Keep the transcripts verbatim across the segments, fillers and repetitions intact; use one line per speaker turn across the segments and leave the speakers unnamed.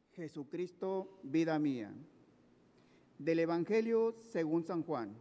Jesucristo, vida mía. Del Evangelio según San Juan.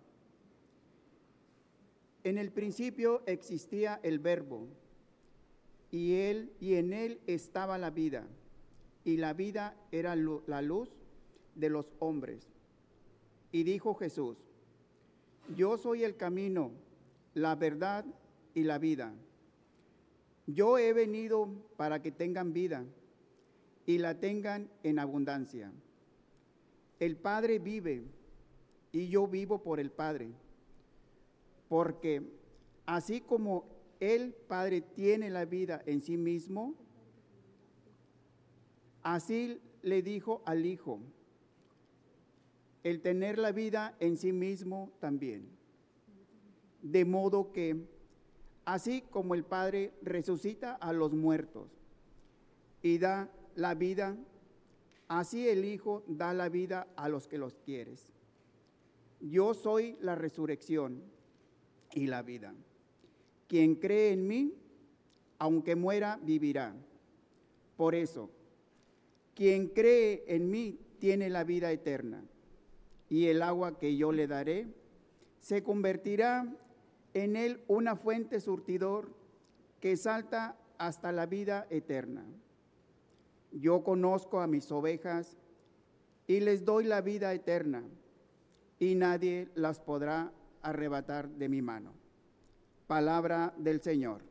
En el principio existía el Verbo, y él y en él estaba la vida, y la vida era la luz de los hombres. Y dijo Jesús: Yo soy el camino, la verdad y la vida. Yo he venido para que tengan vida y la tengan en abundancia. El Padre vive y yo vivo por el Padre, porque así como el Padre tiene la vida en sí mismo, así le dijo al Hijo, el tener la vida en sí mismo también. De modo que, así como el Padre resucita a los muertos y da la vida, así el Hijo da la vida a los que los quieres. Yo soy la resurrección y la vida. Quien cree en mí, aunque muera, vivirá. Por eso, quien cree en mí tiene la vida eterna, y el agua que yo le daré se convertirá en él una fuente surtidor que salta hasta la vida eterna. Yo conozco a mis ovejas y les doy la vida eterna, y nadie las podrá arrebatar de mi mano. Palabra del Señor.